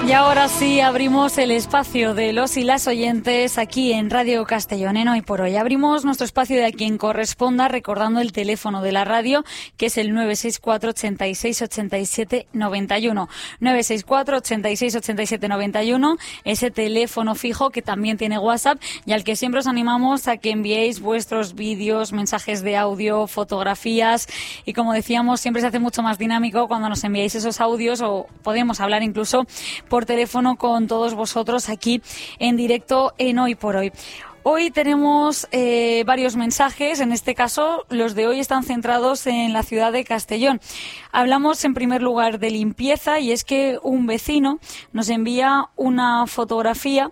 Y ahora sí abrimos el espacio de los y las oyentes aquí en Radio Castellón. En Hoy por Hoy abrimos nuestro espacio de A Quien Corresponda, recordando el teléfono de la radio, que es el 964 86 87 91. 964 86 87 91, ese teléfono fijo que también tiene WhatsApp y al que siempre os animamos a que enviéis vuestros vídeos, mensajes de audio, fotografías, y como decíamos, siempre se hace mucho más dinámico cuando nos enviáis esos audios, o podemos hablar incluso por teléfono con todos vosotros aquí en directo en Hoy por Hoy. Hoy tenemos varios mensajes, en este caso los de hoy están centrados en la ciudad de Castellón. Hablamos en primer lugar de limpieza, y es que un vecino nos envía una fotografía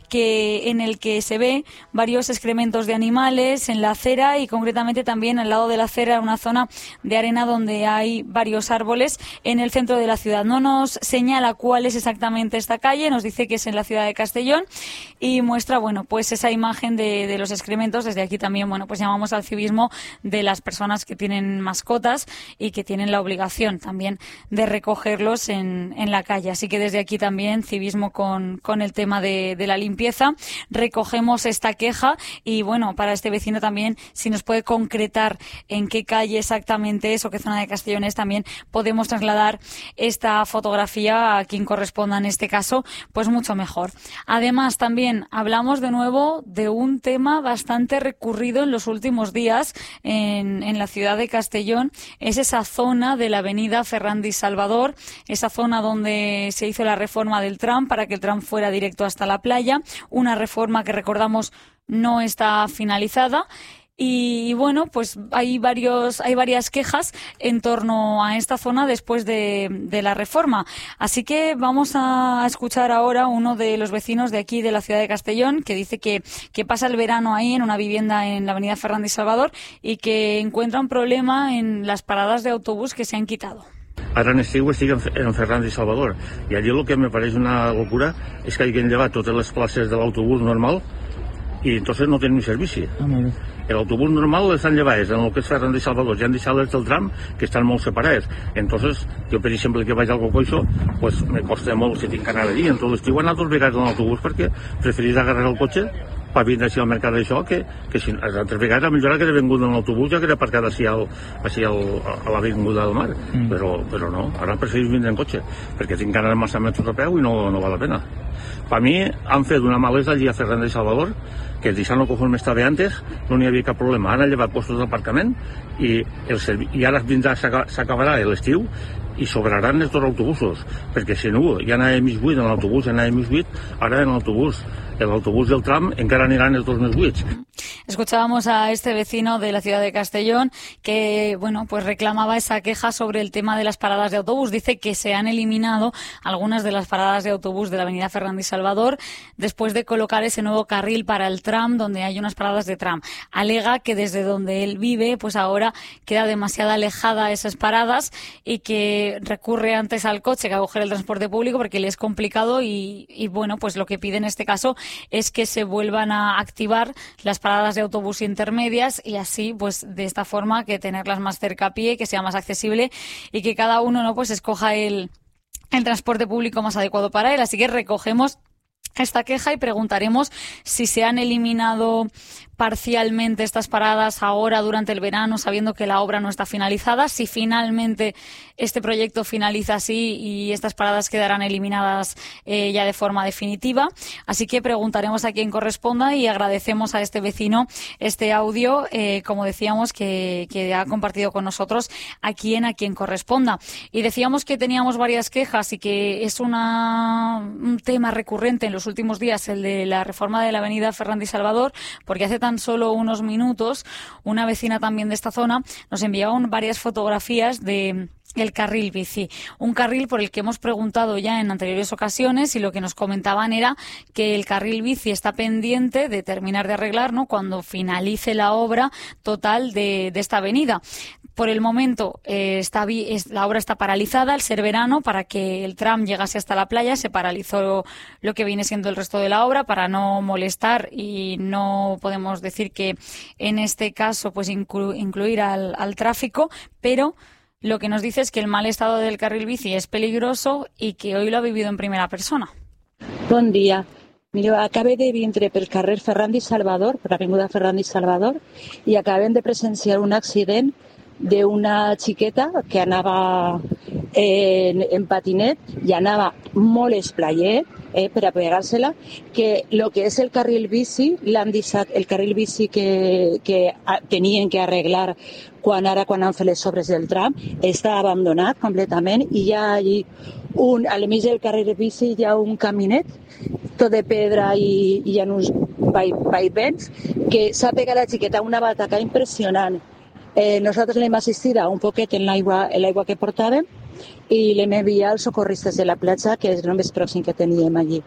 en el que se ve varios excrementos de animales en la acera, y concretamente también al lado de la acera una zona de arena donde hay varios árboles en el centro de la ciudad. No nos señala cuál es exactamente esta calle, nos dice que es en la ciudad de Castellón y muestra, bueno, pues esa imagen de los excrementos. Desde aquí también, bueno, pues llamamos al civismo de las personas que tienen mascotas y que tienen la obligación también de recogerlos en la calle. Así que desde aquí también civismo con el tema de la limpieza. Recogemos esta queja y, bueno, para este vecino también, si nos puede concretar en qué calle exactamente es o qué zona de Castellón es, también podemos trasladar esta fotografía a quien corresponda en este caso, pues mucho mejor. Además, también hablamos de nuevo de un tema bastante recurrido en los últimos días en la ciudad de Castellón. Es esa zona de la avenida Ferrandis Salvador, esa zona donde se hizo la reforma del tram para que el tram fuera directo hasta la playa. Una reforma que, recordamos, no está finalizada. Y bueno, pues hay varias quejas en torno a esta zona después de la reforma. Así que vamos a escuchar ahora uno de los vecinos de aquí de la ciudad de Castellón, que dice que pasa el verano ahí en una vivienda en la avenida Ferrandis Salvador y que encuentra un problema en las paradas de autobús que se han quitado. Ara en estiu estic en Ferrandis Salvador, i allí el que me pareix una locura és que hagin llevat totes les places de l'autobús normal i entonces no tenen servici. El autobús normal estan llevades en el que és Ferrandis Salvador, ja han deixat les del tram, que estan molt separades. Entonces, jo, per exemple, que vaig al Cocoixo, pues me costa molt si tinc que anar allí. En tot l'estiu he anat dos vegades en l'autobús perquè preferís agarrar el cotxe per vindre així al mercat d'això, que si les altres vegades a millor que he vingut en l'autobús ja que he aparcat així a l'avinguda del mar, però no, ara preferís vindre en cotxe perquè tinc que anar massa metres a peu i no val la pena. Per mi han fet una malesa allí a Ferrandis Salvador, que deixant-lo conforme estava antes no n'hi havia cap problema. Han llevat postos d'aparcament i ara s'acabarà l'estiu i sobraran els dos autobusos, perquè si no ja anava mig buit en l'autobús, ara en l'autobús del tram encara aniran els dos més buits. Escuchábamos a este vecino de la ciudad de Castellón que, bueno, pues reclamaba esa queja sobre el tema de las paradas de autobús. Dice que se han eliminado algunas de las paradas de autobús de la avenida Ferrandis Salvador después de colocar ese nuevo carril para el tram donde hay unas paradas de tram. Alega que desde donde él vive, pues ahora queda demasiado alejada esas paradas y que recurre antes al coche que a coger el transporte público porque le es complicado y bueno, pues lo que pide en este caso es que se vuelvan a activar las paradas de autobús intermedias y así, pues de esta forma, que tenerlas más cerca a pie, que sea más accesible y que cada uno, ¿no?, pues escoja el transporte público más adecuado para él. Así que recogemos esta queja y preguntaremos si se han eliminado parcialmente estas paradas ahora durante el verano, sabiendo que la obra no está finalizada, si finalmente este proyecto finaliza así y estas paradas quedarán eliminadas ya de forma definitiva. Así que preguntaremos a quien corresponda y agradecemos a este vecino este audio, como decíamos, que ha compartido con nosotros a quien corresponda. Y decíamos que teníamos varias quejas y que es un tema recurrente en los últimos días, el de la reforma de la avenida Ferrandis Salvador, porque hace tan solo unos minutos una vecina también de esta zona nos enviaba varias fotografías de el carril bici, un carril por el que hemos preguntado ya en anteriores ocasiones y lo que nos comentaban era que el carril bici está pendiente de terminar de arreglar, ¿no?, cuando finalice la obra total de esta avenida. Por el momento la obra está paralizada al ser verano. Para que el tram llegase hasta la playa se paralizó lo que viene siendo el resto de la obra para no molestar y no podemos decir que en este caso pues incluir al tráfico, pero Lo que nos dice es que el mal estado del carril bici es peligroso y que hoy lo ha vivido en primera persona. Bon dia. Mireu, acabé de vindre pel carrer Ferrandi Salvador, per l'avinguda Ferrandi Salvador, i acabem de presenciar un accident d'una xiqueta que anava en patinet i anava molt esplaiet per a pegar-se-la, que el que és el carril bici, l'han deixat, el carril bici que tenien que arreglar quan han fet les obres del tram, està abandonat completament i hi ha allí al mig del carril bici hi ha un caminet tot de pedra i hi ha uns vaivens que s'ha pegat la xiqueta una bataca impressionant. Nosaltres l'hem assistida un poquet en l'aigua que portàvem i l'hem enviat als socorristes de la platja, que és el més pròxim que teníem allí.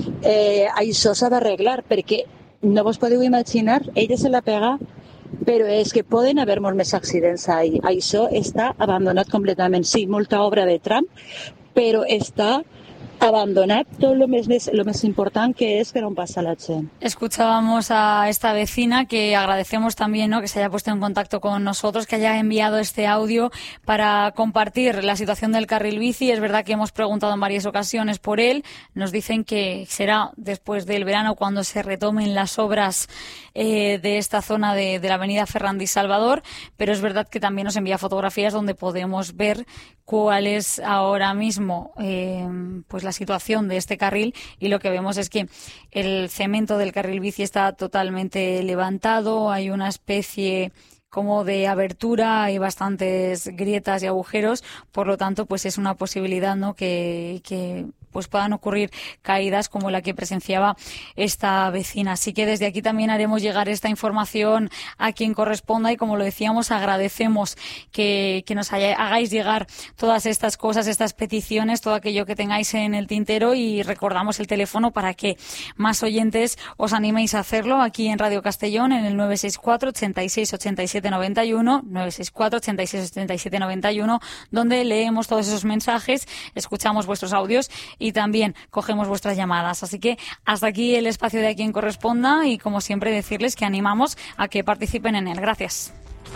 Això s'ha d'arreglar perquè no vos podeu imaginar, ella se la pega, però és que poden haver molts més accidents ahí. Això està abandonat completament. Sí, molta obra de tram, però està abandonat todo lo más importante que es para un pasa la gente. Escuchábamos a esta vecina que agradecemos también, ¿no?, que se haya puesto en contacto con nosotros, que haya enviado este audio para compartir la situación del carril bici. Es verdad que hemos preguntado en varias ocasiones por él. Nos dicen que será después del verano cuando se retomen las obras de esta zona de la avenida Ferrandi Salvador, pero es verdad que también nos envía fotografías donde podemos ver cuál es ahora mismo pues la situación de este carril, y lo que vemos es que el cemento del carril bici está totalmente levantado, hay una especie como de abertura, hay bastantes grietas y agujeros, por lo tanto pues es una posibilidad, ¿no?, que pues puedan ocurrir caídas como la que presenciaba esta vecina. Así que desde aquí también haremos llegar esta información a quien corresponda y, como lo decíamos, agradecemos que nos hagáis llegar todas estas cosas, estas peticiones, todo aquello que tengáis en el tintero, y recordamos el teléfono para que más oyentes os animéis a hacerlo aquí en Radio Castellón en el 964 86 87 91, 964 86 87 91, donde leemos todos esos mensajes, escuchamos vuestros audios y también cogemos vuestras llamadas. Así que hasta aquí el espacio de A Quien Corresponda, y como siempre decirles que animamos a que participen en él. Gracias.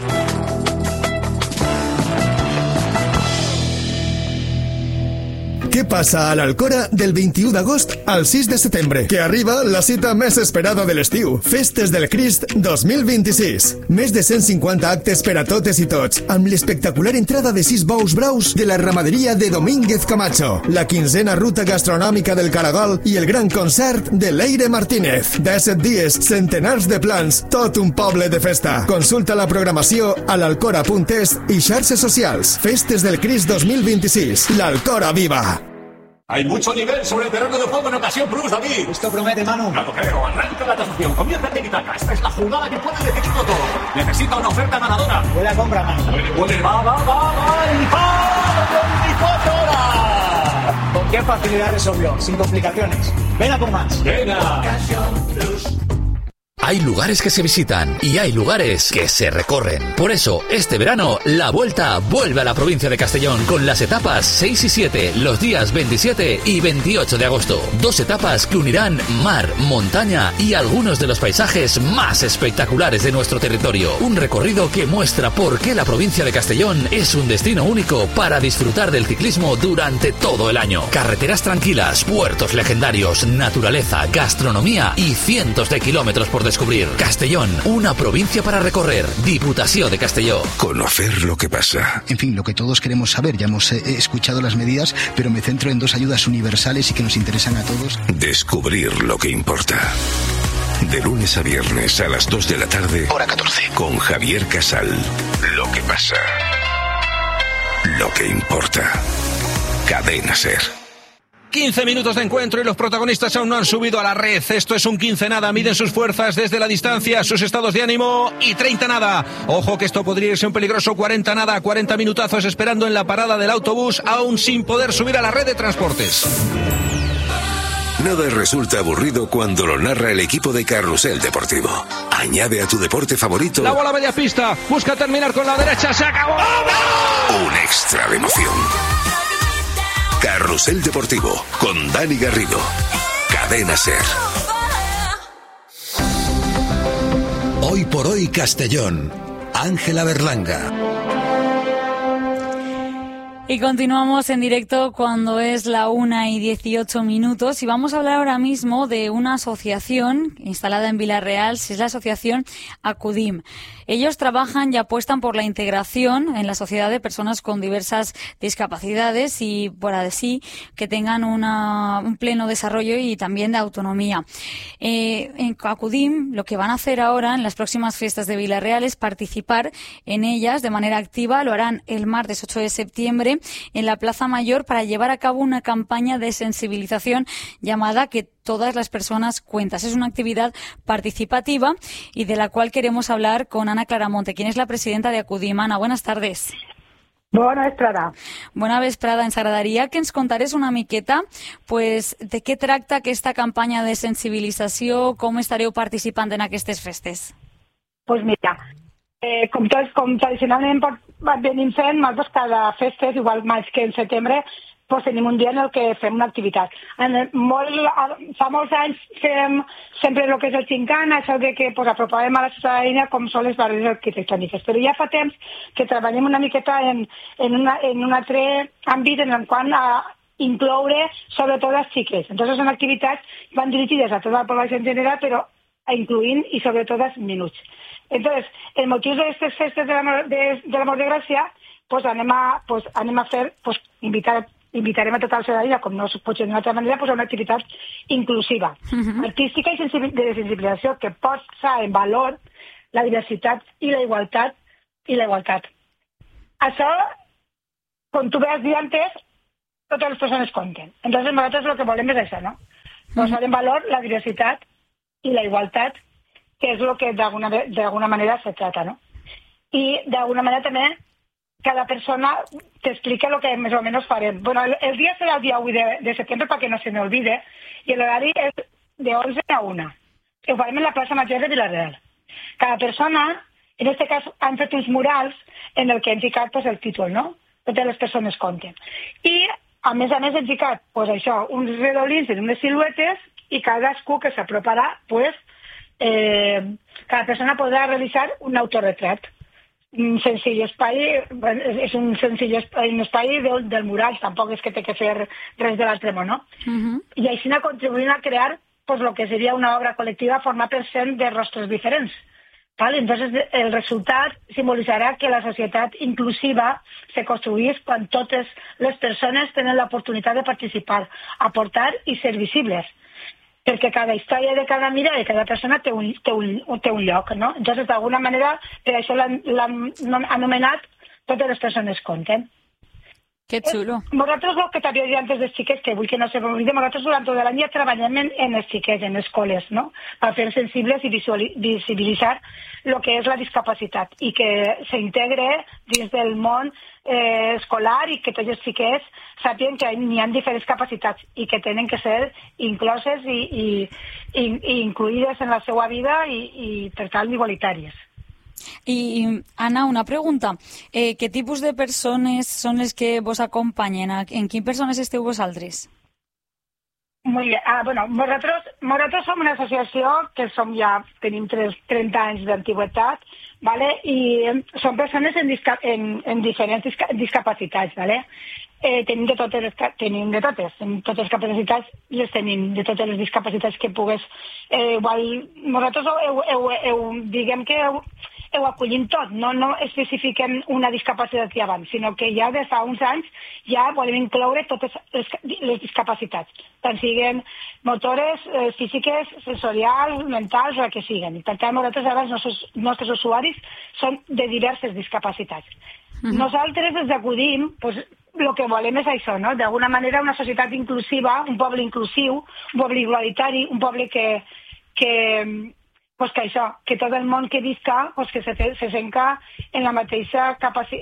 Què passa a l'Alcora del 21 d'agost al 6 de setembre? Que arriba la cita més esperada de l'estiu. Festes del Crist 2026. Més de 150 actes per a totes i tots, amb l'espectacular entrada de 6 bous braus de la ramaderia de Domínguez Camacho, la 15ª ruta gastronòmica del Caragol i el gran concert de Leire Martínez. 17 dies, centenars de plans, tot un poble de festa. Consulta la programació a l'alcora.es i xarxes socials. Festes del Crist 2026. L'Alcora viva! Hay mucho nivel sobre el terreno de juego en Ocasión Plus, David. Esto promete, Manu. No lo creo. Arranca la tasación. Comienza el tiki-taka. Esta es la jugada que puede definirlo todo. Necesita una oferta ganadora. Buena compra, Manu. Puede. Va. ¡Y ¡pa! 24 horas! ¿Con qué facilidad resolvió? Sin complicaciones. Venga con más. Venga. Ocasión Plus. Hay lugares que se visitan y hay lugares que se recorren. Por eso, este verano, la Vuelta vuelve a la provincia de Castellón con las etapas 6 y 7, los días 27 y 28 de agosto. 2 etapas que unirán mar, montaña y algunos de los paisajes más espectaculares de nuestro territorio. Un recorrido que muestra por qué la provincia de Castellón es un destino único para disfrutar del ciclismo durante todo el año. Carreteras tranquilas, puertos legendarios, naturaleza, gastronomía y cientos de kilómetros por descubrir. Castellón, una provincia para recorrer. Diputación de Castelló. Conocer lo que pasa. En fin, lo que todos queremos saber. Ya hemos escuchado las medidas, pero me centro en 2 ayudas universales y que nos interesan a todos. Descubrir lo que importa. De lunes a viernes a las 2 de la tarde. Hora 14. Con Javier Casal. Lo que pasa. Lo que importa. Cadena SER. 15 minutos de encuentro y los protagonistas aún no han subido a la red. Esto es un 15 nada. Miden sus fuerzas desde la distancia, sus estados de ánimo, y 30 nada. Ojo que esto podría irse un peligroso 40 nada. 40 minutazos esperando en la parada del autobús, aún sin poder subir a la red de transportes. Nada resulta aburrido cuando lo narra el equipo de Carrusel Deportivo. Añade a tu deporte favorito la bola media pista, busca terminar con la derecha, se acabó. un extra de emoción. Carrusel Deportivo con Dani Garrido. Cadena SER. Hoy por hoy Castellón. Ángela Berlanga. Y continuamos en directo cuando es la 1:18 y vamos a hablar ahora mismo de una asociación instalada en Vila-real, es la asociación Acudim. Ellos trabajan y apuestan por la integración en la sociedad de personas con diversas discapacidades y por así que tengan un pleno desarrollo y también de autonomía. En Acudim lo que van a hacer ahora en las próximas fiestas de Vila-real es participar en ellas de manera activa. Lo harán el martes 8 de septiembre en la Plaza Mayor para llevar a cabo una campaña de sensibilización llamada Que todas las personas cuentas. Es una actividad participativa y de la cual queremos hablar con Ana Claramonte, quien es la presidenta de Acudim. Ana, buenas tardes. Bona vesprada. Bona vesprada. Ens agradaria que ens contares una miqueta pues, de què tracta aquesta campanya de sensibilització, com estareu participant en aquestes festes? Pues mira, com tradicionalment venim fent, nosaltres cada festes, igual més que en setembre, pues tenim un dia en el que fem una activitat. Fa molts anys fem sempre el que és el Gincana, això de que pues, apropàvem a la ciutadania com són les barreres arquitectòniques. Però ja fa temps que treballem una miqueta en un altre àmbit en el qual incloure sobretot les xiques. Entonces són activitats que van dirigides a tota la població en general, però incluint i sobretot els minuts. Entonces, el motiu d'aquestes festes de l'Amor de Gràcia, pues anem a fer, pues invitarem a tota la ciutadania, com no es pot ser d'una altra manera, pues a una activitat inclusiva, artística i de sensibilització que posa en valor la diversitat i la igualtat. Això, com tu has dit antes, totes les persones compten. Entonces, nosaltres el que volem és això, no? Posar en valor la diversitat i la igualtat, que és el que d'alguna manera se trata, no? I d'alguna manera també cada persona t'explica el que més o menys farem. Bueno, el dia serà el dia 1 de setembre perquè no se m'olvide i l'horari és de 11 a 1. Ho farem en la plaça Major de Vila-real. Cada persona, en aquest cas, han fet uns murals en el que hem ficat pues, el títol, no? Totes les persones compten. I, a més hem ficat pues, això, uns redolins en unes siluetes i cadascú que s'aproparà, pues, cada persona podrà realitzar un autorretrat. Un senzill espai, és un senzill espai del mural, tampoc és que té que fer res de l'altre món, no? I així contribuint a crear pues, lo que seria una obra col·lectiva format per 100 de rostres diferents. Entonces, el resultat simbolitzarà que la societat inclusiva se construís quan totes les persones tenen l'oportunitat de participar, aportar i ser visibles. Perquè cada història de cada mirada de cada persona té un lloc, no? Entonces, d'alguna manera, per això l'han anomenat totes les persones compten. Que xulo. Nosaltres, el que t'havia dit antes dels xiquets, que vull que no se m'oblide, nosaltres durant tot l'any ja treballem en els xiquets, en escoles, no? Per fer sensibles i visibilitzar el que és la discapacitat i que s'integre dins del món escolar i que tots els xiquets sàpiguen que n'hi ha diferents capacitats i que tenen que ser incloses i incluïdes en la seva vida i per tant igualitàries. I, Anna, una pregunta. Què tipus de persones són les que vos acompanyen? En quines persones esteu vosaltres? Molt bé. Bueno, nosaltres som una associació que tenim 30 anys d'antiguitat, ¿vale? I són persones en diferents discapacitats, ¿vale? Tenim de totes les capacitats, les tenim de totes les discapacitats que pugues. Nosaltres diguem que ho acollim tot, no especifiquem una discapacitat que abans, sinó que ja des fa uns anys ja volem incloure totes les discapacitats, tant siguen motores, físiques, sensorials, mentals o el que siguen. I per tant, nosaltres ara els nostres usuaris són de diverses discapacitats. Nosaltres, des d'Acudim, el que volem és això, no? D'alguna manera una societat inclusiva, un poble inclusiu, un poble igualitari, un poble que tot el món que visca que se senta en la mateixa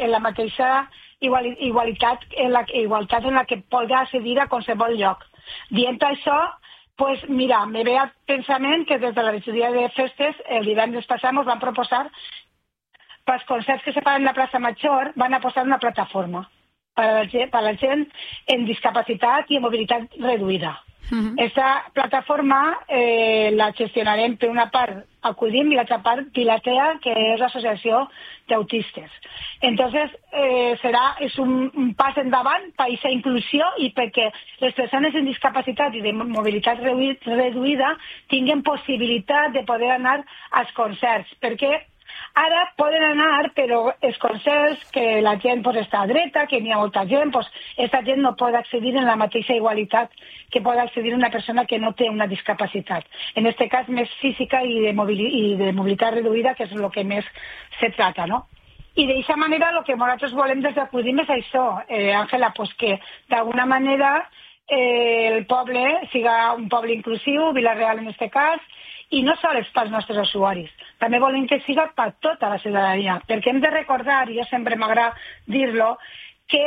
igualtat en la que pugui accedir a qualsevol lloc. Dient això, mira, me ve al pensament que des de la regidoria de festes el divendres passat ens van proposar pels concerts que se fan en la plaça Major van a posar una plataforma per a la gent en discapacitat i en mobilitat reduïda. Aquesta plataforma la gestionarem per una part acudim i l'altra part Pilatea, que és l'associació d'autistes. Entonces, és un pas endavant per aquesta inclusió i perquè les persones amb discapacitat i de mobilitat reduïda tinguen possibilitat de poder anar als concerts, perquè ara poden anar, però els concerts que la gent està dreta, que n'hi ha molta gent, aquesta gent no pot accedir en la mateixa igualtat que pot accedir una persona que no té una discapacitat. En aquest cas més física i de mobilitat reduïda, que és el que més se trata, no? I d'aquesta manera el que nosaltres volem des d'Acudim és això, Àngela, que d'alguna manera el poble siga un poble inclusiu, Vila-real en aquest cas, i no sols pels nostres usuaris, també volem que siga per tota la ciutadania, perquè hem de recordar, i jo sempre m'agrada dir-lo, que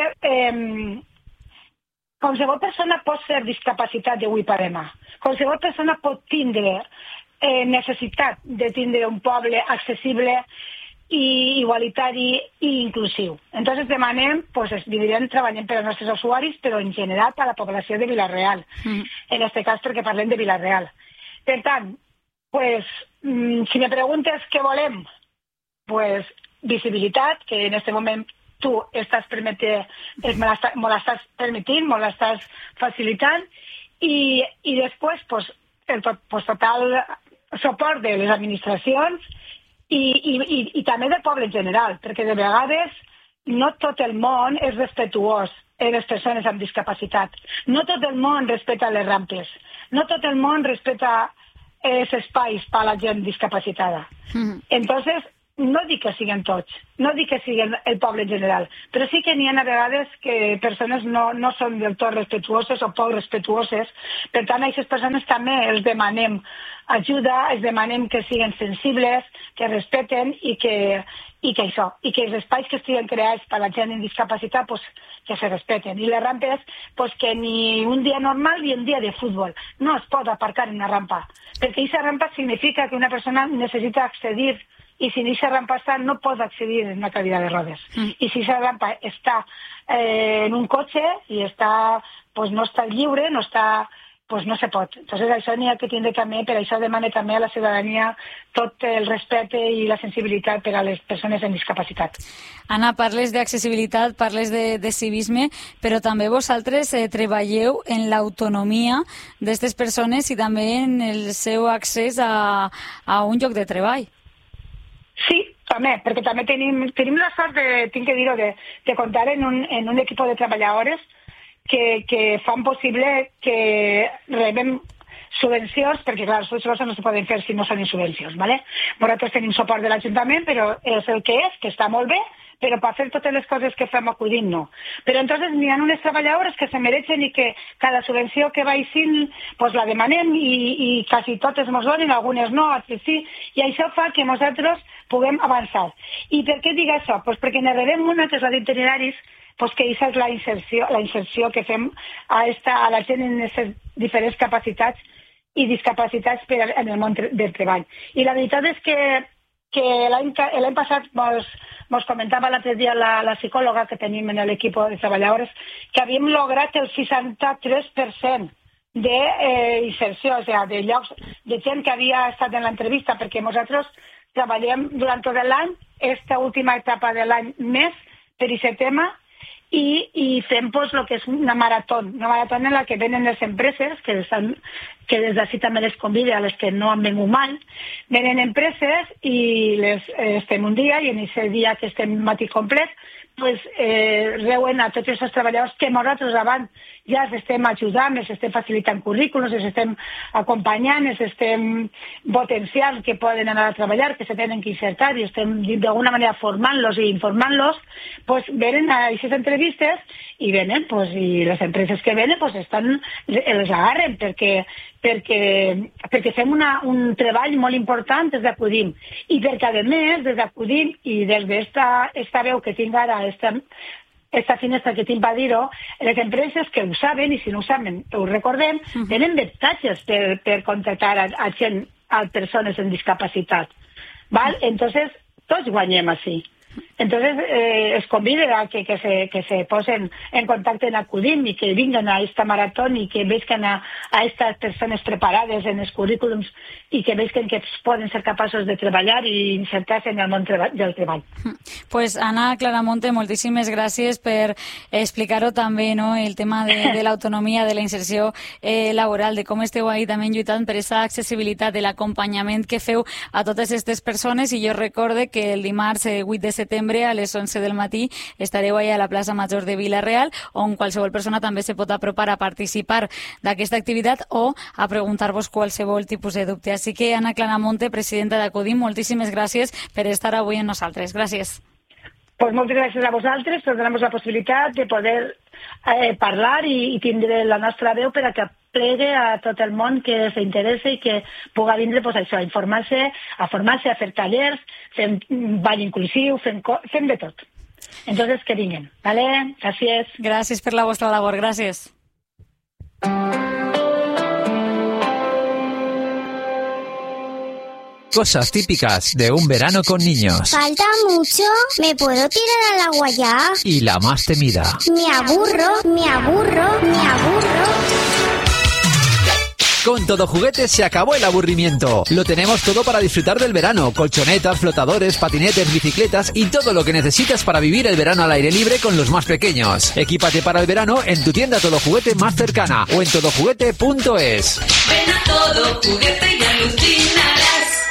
qualsevol persona pot ser discapacitat d'avui per demà. Qualsevol persona pot tindre necessitat de tindre un poble accessible i igualitari i inclusiu. Entonces demanem, evidentment treballem per als nostres usuaris, però en general per a la població de Vila-real. En aquest cas perquè parlem de Vila-real. Per tant, si me preguntes què volem, visibilitat, que en aquest moment tu me l'estàs permitint, me l'estàs facilitant, i després el total suport de les administracions i també del poble en general, perquè de vegades no tot el món és respectuós amb les persones amb discapacitat. No tot el món respecta les rampes. No tot el món respecta els espais per a la gent discapacitada. Entonces, no dic que siguin tots, no dic que siguin el poble en general, però sí que n'hi ha a vegades que persones no són del tot respectuoses o poc respectuoses. Per tant, a aquestes persones també els demanem ajuda, els demanem que siguin sensibles, que respecten i que els espais que estiguen creats per a la gent amb discapacitat que se respecten. I les rampes, que ni un dia normal ni un dia de futbol no es pot aparcar en una rampa, perquè aquesta rampa significa que una persona necessita accedir, i si aquesta rampa està, no pot accedir en una cadira de rodes. I si aquesta rampa està en un cotxe i no està lliure, no se pot. Entonces això n'hi ha que tindre també, per això demana també a la ciutadania tot el respecte i la sensibilitat per a les persones amb discapacitat. Anna, parles d'accessibilitat, parles de civisme, però també vosaltres treballeu en l'autonomia d'aquestes persones i també en el seu accés a un lloc de treball. Sí, també, perquè també tenim la sort, tinc que dir-ho, de comptar en un equip de treballadores que fan possible que rebem subvencions, perquè clar, les subvencions no se poden fer si no són subvencions, ¿vale? Nosaltres tenim suport de l'Ajuntament, però és el que és, que està molt bé, però per fer totes les coses que fem Acudim no. Però entonces n'hi ha unes treballadores que se mereixen i que cada subvenció que vagin la demanem i quasi totes ens donen, algunes no, altres sí, i això fa que nosaltres puguem avançar. I per què dic això? Perquè ne rebem una, que és la d'itineraris, que aquesta és la inserció que fem a la gent en aquestes diferents capacitats i discapacitats en el món del treball. I la veritat és que l'any passat mos comentava l'altre dia la psicòloga que tenim en l'equip de treballadores que havíem lograt el 63% d'inserció, o sigui, de llocs de gent que havia estat en l'entrevista, perquè nosaltres treballem durant tot l'any, aquesta última etapa de l'any més per aquest tema, i fem el que és una marató en la que venen les empreses, que des d'ací també les convida a les que no han vingut mai, venen empreses i estem un dia, i en aquest dia que estem matí complet, reuen a tots els treballadors que nosaltres abans ja els estem ajudant, els estem facilitant currículums, els estem acompanyant, els estem potenciant que poden anar a treballar, que se tenen que insertar i estem d'alguna manera formant-los i informant-los, venen a aquestes entrevistes i venen, i les empreses que venen les agarren perquè fem un treball molt important des d'Acudim i perquè a més des d'Acudim i des d'esta veu que tinc ara, esta finestra que tinc per dir-ho, les empreses que ho saben, i si no ho saben ho recordem, tenen avantatges per contractar a persones amb discapacitat. Entonces tots guanyem així. Entonces, es convide a que se posen en contacte en Acudim i que vinguen a esta marató i que veisquen a estas persones preparades en els currículums i que veisquen que poden ser capaços de treballar i insertar-se en el món del treball. Pues Ana Claramonte, moltíssimes gràcies per explicar-ho també, no, el tema de l'autonomia, de la inserció laboral, de com esteu ahí també lluitant per aquesta accessibilitat, de l'acompanyament que feu a totes aquestes persones. I jo recorde que el dimarts 8 de setembre a les 11 del matí estareu allà a la plaça Major de Vila-real, on qualsevol persona també se pot apropar a participar d'aquesta activitat o a preguntar-vos qualsevol tipus de dubte. Així que, Ana Claramonte, presidenta d'Acudim, moltíssimes gràcies per estar avui amb nosaltres. Gràcies. Pues moltes gràcies a vosaltres per donar-nos la possibilitat de poder parlar i tindre la nostra veu per a que plegue a tot el món que s'interessa i que pugui vindre això, a informar-se, a formar-se, a fer tallers, fem ball inclusiu, fem de tot. Entonces, que vinguen. ¿Vale? Gràcies. Gràcies per la vostra labor. Gràcies. Cosas típicas de un verano con niños. ¿Falta mucho? ¿Me puedo tirar al agua ya? Y la más temida. Me aburro. Con Todo Juguete se acabó el aburrimiento. Lo tenemos todo para disfrutar del verano. Colchonetas, flotadores, patinetes, bicicletas y todo lo que necesitas para vivir el verano al aire libre con los más pequeños. Equípate para el verano en tu tienda Todo Juguete más cercana o en todojuguete.es. Ven a Todo Juguete y alucinarás.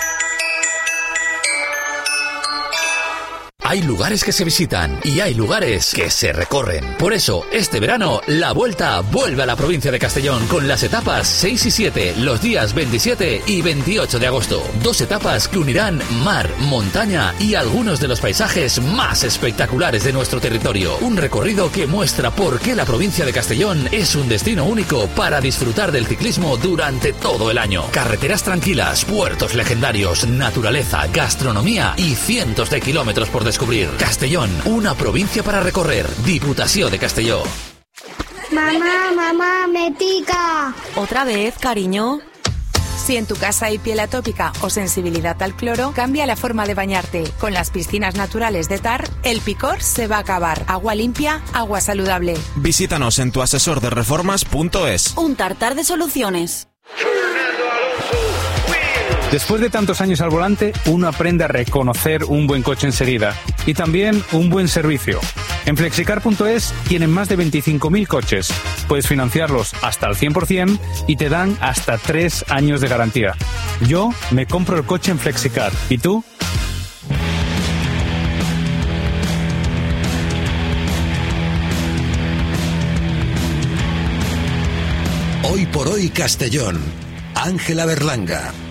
Hay lugares que se visitan y hay lugares que se recorren. Por eso, este verano, la Vuelta vuelve a la provincia de Castellón con las etapas 6 y 7, los días 27 y 28 de agosto. 2 etapas que unirán mar, montaña y algunos de los paisajes más espectaculares de nuestro territorio. Un recorrido que muestra por qué la provincia de Castellón es un destino único para disfrutar del ciclismo durante todo el año. Carreteras tranquilas, puertos legendarios, naturaleza, gastronomía y cientos de kilómetros por descubrir. Castellón, una provincia para recorrer. Diputación de Castelló. Mamá, me pica. ¿Otra vez, cariño? Si en tu casa hay piel atópica o sensibilidad al cloro, cambia la forma de bañarte. Con las piscinas naturales de TAR, el picor se va a acabar. Agua limpia, agua saludable. Visítanos en tuasesordereformas.es. Un tartar de soluciones. Después de tantos años al volante, uno aprende a reconocer un buen coche enseguida y también un buen servicio. En Flexicar.es tienen más de 25.000 coches. Puedes financiarlos hasta el 100% y te dan hasta 3 años de garantía. Yo me compro el coche en Flexicar. ¿Y tú? Hoy por hoy Castellón. Ángela Berlanga.